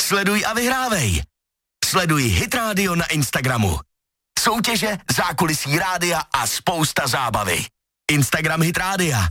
Sleduj a vyhrávej. Sleduj Hit Radio na Instagramu. Soutěže, zákulisí rádia a spousta zábavy. Instagram Hit Rádia.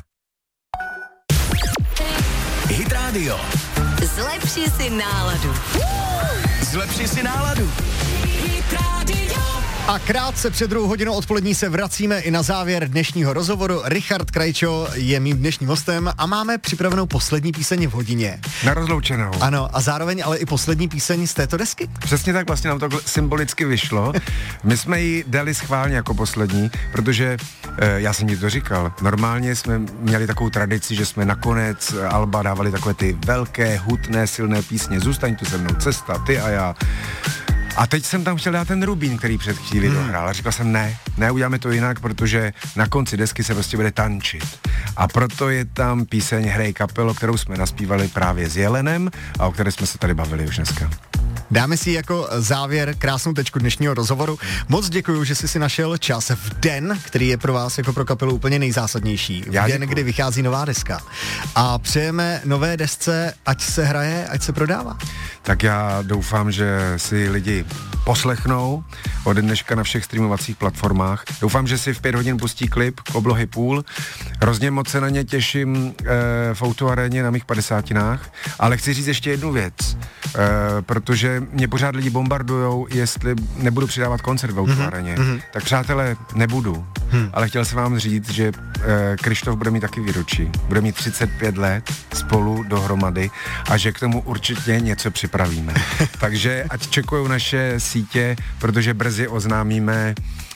Hit Radio. Zlepši si náladu. Zlepši si náladu. Hit Radio. A krátce před 2 hodinou odpolední se vracíme i na závěr dnešního rozhovoru. Richard Krajčo je mým dnešním hostem a máme připravenou poslední píseň v hodině. Na rozloučenou. Ano, a zároveň ale i poslední píseň z této desky. Přesně tak, vlastně nám to symbolicky vyšlo. My jsme ji dali schválně jako poslední, protože já jsem ti to říkal, normálně jsme měli takovou tradici, že jsme nakonec alba dávali takové ty velké, hutné, silné písně. Zůstaň tu se mnou, Cesta, Ty a já. A teď jsem tam chtěl dát ten Rubín, který před chvíli dohrál. A říkal jsem, ne, uděláme to jinak, protože na konci desky se prostě bude tančit. A proto je tam píseň Hrej kapelo, kterou jsme naspívali právě s Jelenem a o které jsme se tady bavili už dneska. Dáme si jako závěr krásnou tečku dnešního rozhovoru. Moc děkuju, že jsi si našel čas v den, který je pro vás jako pro kapelu úplně nejzásadnější. V den, kdy vychází nová deska. A přejeme nové desce, ať se hraje, ať se prodává. Tak já doufám, že si lidi poslechnou od dneška na všech streamovacích platformách. Doufám, že si v 5 hodin pustí klip k Oblohy půl. Hrozně moc se na ně těším v Autoaréně na mých 50. Ale chci říct ještě jednu věc, protože mě pořád lidi bombardujou, jestli nebudu přidávat koncert v Autoaréně. Tak přátelé, nebudu. Ale chtěl jsem vám říct, že Krištof bude mít taky výročí. Bude mít 35 let spolu dohromady a že k tomu určitě něco připravíme. Takže ať čekují naše sítě, protože brzy oznámíme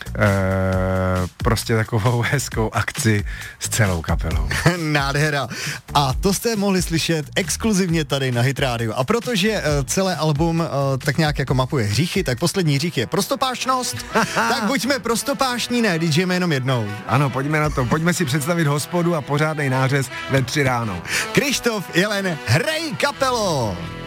prostě takovou hezkou akci s celou kapelou. Nádhera. A to jste mohli slyšet exkluzivně tady na Hit Radio. A protože celé album tak nějak jako mapuje hříchy, tak poslední hřích je prostopášnost. Tak buďme prostopášní, ne, když žijeme jenom jednou. Ano, pojďme na to. Pojďme si představit hospodu a pořádnej nářez ve 3 ráno. Krištof, Jelen, hrej kapelo!